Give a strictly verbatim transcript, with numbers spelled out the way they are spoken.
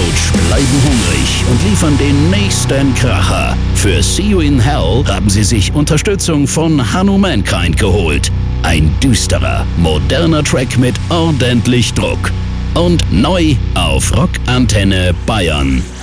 Couch bleiben hungrig und liefern den nächsten Kracher. Für See You in Hell haben sie sich Unterstützung von Hanno Mankind geholt. Ein düsterer, moderner Track mit ordentlich Druck. Und neu auf Rock Antenne Bayern.